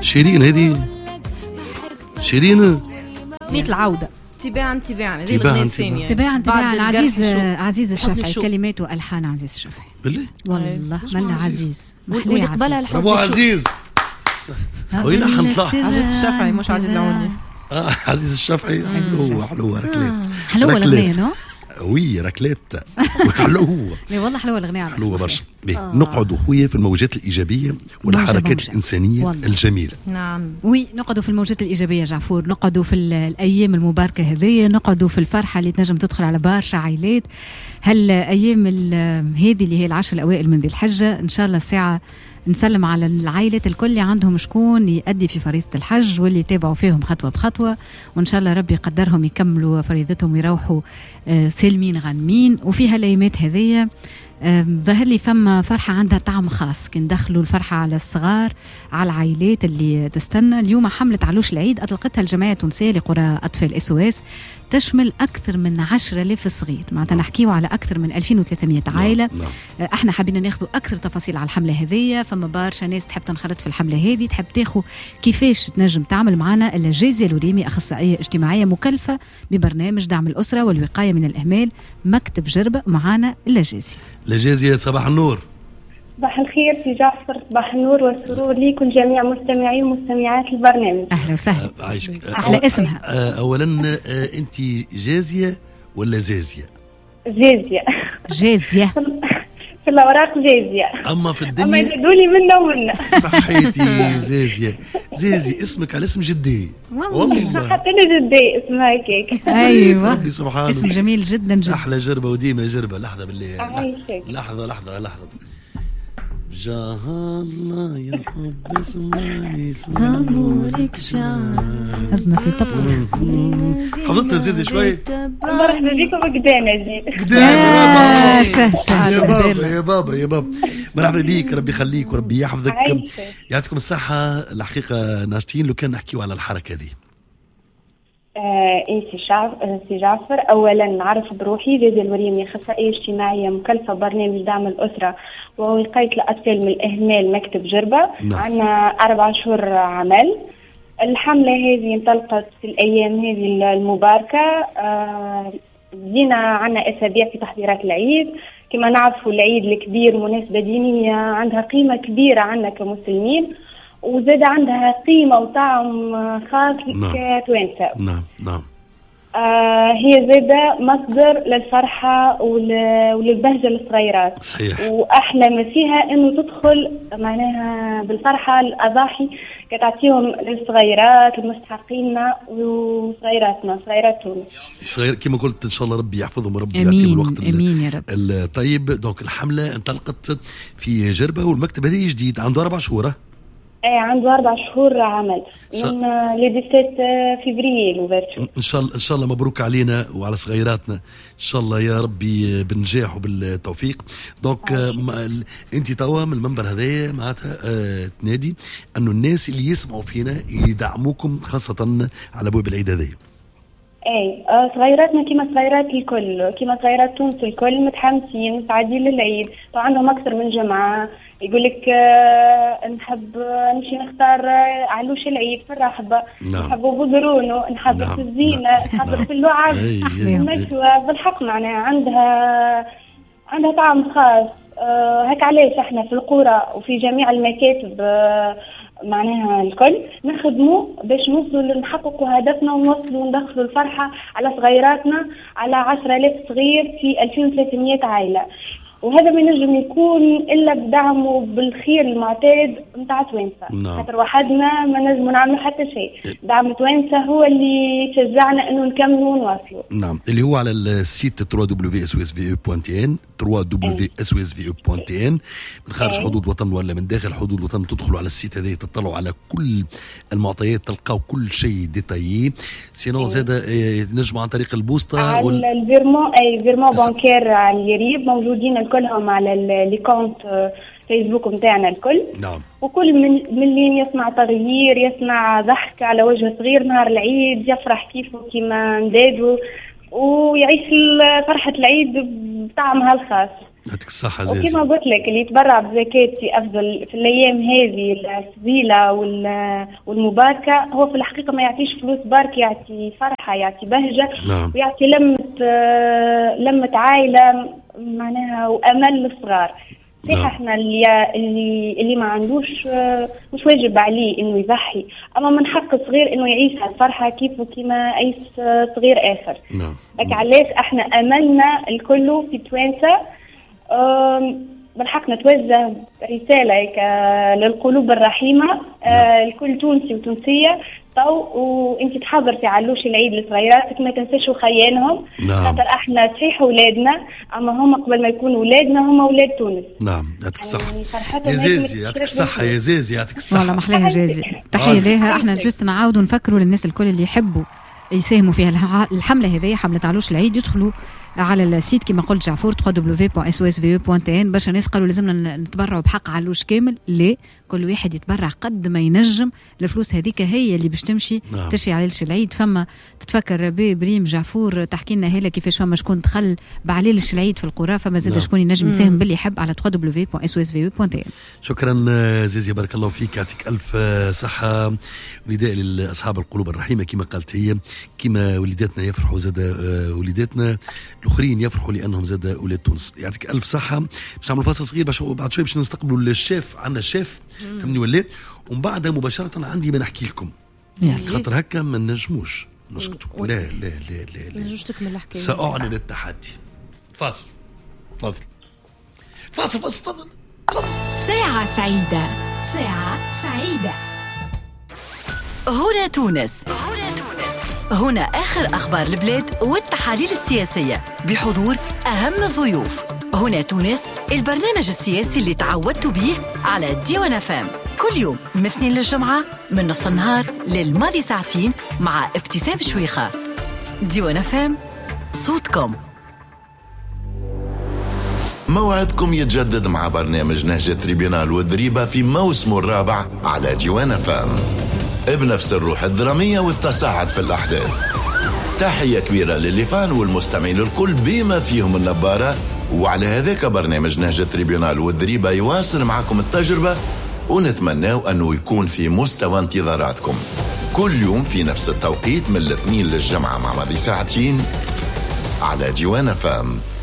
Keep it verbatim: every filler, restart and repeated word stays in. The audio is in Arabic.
شيرين هذه شيرين ميت العودة تباعا تباعا هذه تباعاً الأغنية الثانية تباعا تباعا عزيز عزيز حطني الشافعي شو. كلمات والحان عزيز الشافعي بالله والله ملا عزيز واللي قبلها الحب ابو عزيز ويلحن طلع عزيز الشافعي مش عزيز العوني. اه عزيز الشافعي حلوه حلوه ركلات حلوه الاغنيه نو وي ركلات حلوه لا والله حلوه الاغنيه حلوه برشا. نقعدوا خويا في الموجات الايجابيه والحركات الانسانيه والله. الجميله. نعم وي نقعدوا في الموجات الايجابيه جعفور، نقعدوا في الايام المباركه هذه، نقعدوا في الفرحه اللي تنجم تدخل على برشا عائلات. هالايام هذه اللي هي العشر الاوائل من ذي الحجه، ان شاء الله الساعه نسلم على العائلات الكل اللي عندهم شكون يؤدي في فريضة الحج واللي يتابعوا فيهم خطوة بخطوة، وإن شاء الله ربي يقدرهم يكملوا فريضتهم ويروحوا سالمين غانمين. وفي هالأيامات هذية ظهر لي فما فرحة عندها طعم خاص، كن دخلوا الفرحة على الصغار على العائلات اللي تستنى. اليوم حملة علوش العيد أطلقتها الجمعية التونسية لقرى أطفال اس او اس، تشمل أكثر من عشرة آلاف صغير، معناتها نحكيو على أكثر من ألفين وثلاثمية عائلة. نعم. احنا حابين ناخذوا أكثر تفاصيل على الحملة هذه، فما برشا ناس تحب تنخرط في الحملة هذه، تحب تاخذ كيفاش تنجم تعمل معنا. الجازية الوريمي أخصائية اجتماعية مكلفة ببرنامج دعم الأسرة والوقاية من الإهمال، مكتب جربة معنا. الجازية الجازية صباح النور. صباح الخير في جعفر، صباح النور والسرور ليكم جميع مستمعي ومستمعات البرنامج. أهلا وسهلا. عايشك. أحلى اسمها. أولا أنت جازية ولا زازية؟ جازية. جازية. في الأوراق جازية. أما في الدنيا. أما يدولي منا ومنا. صحيتي زازية. زازي اسمك على اسم جدي. والله. حتى أنا جدي اسمها هيك. أيوة. ربي سبحانه. اسم جميل جدا جدا. أحلى جربة وديمة جربة. لحظة بالله. عايشك. لحظة لحظة لحظة. جاه الله يا حب اسمعني صبورك شعر هزنا في طبق. حفظتها زيادة شوي. مرحبا بكم قدانا جيت. قدانا يا بابا يا بابا يا بابا مرحبا بيك، ربي يخليك وربي يحفظك، يعطيكم الصحة. الحقيقة ناشطين لو كان نحكيو على الحركة هذه. آه إيه سي شعب سي جعفر، أولا نعرف بروحي جازية الوريمي أخصائية اجتماعية مكلفة برنامج دعم الأسرة ووقاية الأطفال من الإهمال، مكتب جربة. نعم. عنا أربع شهور عمل. الحملة هذه انطلقت في الأيام هذه المباركة. آه بدينا عنا أسابيع في تحضيرات العيد. كما نعرفوا العيد الكبير مناسبة دينية عندها قيمة كبيرة عنا كمسلمين، وزاد عندها قيمة وطعم خاص كتوانسة. نعم نعم. آه هي زادة مصدر للفرحة وللبهجة للصغيرات. صحيح. وأحلى ما فيها إنه تدخل معناها بالفرحة الأضاحي كتعطيهم للصغيرات المستحقين وصغيراتنا صغيرات تونس. صغير كما قلت إن شاء الله ربي يحفظهم وربي يعطيهم يعطيهم الوقت. أمين يا رب. طيب دونك الحملة انطلقت في جربة والمكتب هذه جديد عنده أربع شهور. ايه عنده أربع شهور عمل من لي سبعة فبراير لوفيرتور. ان شاء الله ان شاء الله مبروك علينا وعلى صغيراتنا، ان شاء الله يا ربي بالنجاح وبالتوفيق. دونك انت توا من المنبر هذايا معناتها اه تنادي انه الناس اللي يسمعوا فينا يدعموكم خاصة على ابواب العيد هذايا. ايه آه صغيراتنا كما صغيرات الكل، كما صغيرات تونس الكل متحمسين متعدين للعيد. طبعا عندهم اكثر من جمعه يقول لك آه نحب نمشي نختار آه علوش العيد في الرحبه. نعم. نحبوا بقرونو، نحبوا نعم. في الزينه، نحبوا نعم. في اللعب المشوى. بالحق معناها عندها عندها طعم خاص. آه هيك علاش احنا في القرى وفي جميع المكاتب آه معناها الكل نخدموا باش نوصلوا نحققوا هدفنا ونوصلوا وندخلوا الفرحة على صغيراتنا، على عشرة آلاف صغير في ألفين وثلاثمية عائلة. وهذا ما ينجم يكون إلا بدعمه بالخير المعتاد متاع توانسة. نعم. خاطر وحدنا ما نجم نعمل حتى شيء. دعم توانسة هو اللي يشجعنا إنه نكملوا ونواصلوا. نعم اللي هو على السيت دبليو دبليو دبليو اس او اس في او دوت ان دبليو دبليو دبليو اس او اس في او دوت ان من خارج أي. حدود الوطن ولا من داخل حدود الوطن، تدخلوا على السيت هذا تطلعوا على كل المعطيات، تلقاو كل شيء ديتايي. سينو زاد نجموا عن طريق البوسطة على وال... الفيرمون اي فيرمون بانكير على اليريب موجودين كلهم على لي كونت فيسبوك نتاعنا الكل. نعم. وكل من من يسمع تغيير يسمع ضحك على وجه صغير نهار العيد يفرح كيفه كيما ندادو ويعيش فرحة العيد بطعمها الخاص. يعطيك الصحة زازي. وكما قلت لك اللي يتبرع بزكاتي أفضل في الأيام هذه الفضيلة والمباركة، هو في الحقيقة ما يعطيش فلوس برك، يعطي فرحة، يعطي بهجة. نعم. ويعطي لمة لمة عائلة معناها وأمل للصغار. صحيح احنا اللي اللي اللي ما عندوش مش واجب عليه انه يضحي، اما من حق الصغير انه يعيش هالفرحه كيف وكما اي صغير اخر. نعم. لك علاش احنا املنا الكل في توانسه، من حق نتوجه رساله هيك للقلوب الرحيمه. نعم. الكل تونسي وتونسيه تو وانت تحضر في علوش العيد لصغيراتك ما تنساش خيانهم. نعم. خاطر احنا صحيح اولادنا اما هم قبل ما يكونوا اولادنا هم اولاد تونس. نعم يعطيك الصحة. يعني يا زازي يعطيك الصحة يا زازي يعطيك الصحة. والله محلاها جازي، تحية لها. احنا جوست نعاودوا نفكروا للناس الكل اللي يحبوا يساهموا فيها الحملة هذه، حملة علوش العيد، يدخلوا على السيت كما قلت جعفور دبليو دبليو دبليو بوان اس او اس في او بوان تي ان. برشا ناس قالوا لازمنا نتبرعوا بحق علوش كامل. ليه؟ كل واحد يتبرع قد ما ينجم. الفلوس هذيك هي اللي باش تمشي نعم. تشي عليش العيد. فما تتفكر بي بريم جعفور تحكي لنا هلا كيفاش فما شكون دخل بعليلش العيد في القرى، فما زاد نعم. شكون ينجم يساهم باللي يحب على دبليو دبليو دبليو بوان اس او اس في او بوان تي ان. شكرا زيزي، بارك الله فيك، يعطيك الف صحه. نداء لاصحاب القلوب الرحيمه كما قالت هي، كما وليداتنا يفرحوا زاد وليداتنا الاخرين يفرحوا لانهم زاد اولاد تونس. يعطيك الف صحه. باش نعملوا فاصل صغير باش بعد شوي باش نستقبلوا الشيف. عندنا الشيف فهمني ولات، ومن بعدها مباشره عندي ما نحكي لكم خاطر هكا ما نجموش نسكتوا. لا لا لا لا لا نجوش تكمل الحكايه. ساعلن التحدي. فاصل تفضل. فاصل فاصل تفضل. ساعة سعيدة، ساعة سعيدة. هنا تونس. هنا آخر أخبار البلاد والتحاليل السياسية بحضور أهم الضيوف. هنا تونس، البرنامج السياسي اللي تعودتوا به على ديوان اف ام كل يوم من اثنين للجمعة من نص النهار للماضي ساعتين مع ابتسام شويخة. ديوان اف ام، صوتكم. موعدكم يتجدد مع برنامج نهج تريبيونال والضريبة في موسمه الرابع على ديوان اف ام بنفس الروح الدرامية والتصاعد في الأحداث. تحية كبيرة للفان والمستمعين الكل بما فيهم النبارة. وعلى هذاك برنامج نهج تريبيونال والضريبة يواصل معكم التجربة، ونتمناو أنه يكون في مستوى انتظاراتكم كل يوم في نفس التوقيت من الاثنين للجمعة مع ماضي ساعتين على ديوان اف ام.